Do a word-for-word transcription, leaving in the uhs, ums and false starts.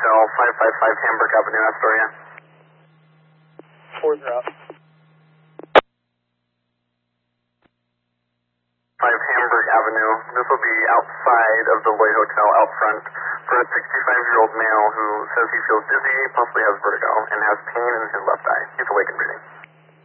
Hotel, five five five Hamburg Avenue, Astoria. Fours are out. five Hamburg Avenue. This will be outside of the Lloyd Hotel out front for a sixty-five-year-old male who says he feels dizzy, possibly has vertigo, and has pain in his left eye. He's awake and breathing.